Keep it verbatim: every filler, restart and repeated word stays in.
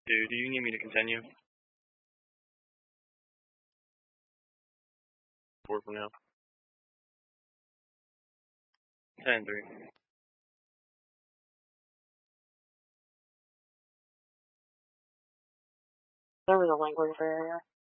Dude, do you need me to continue? Four from now. Ten three. There was a language barrier.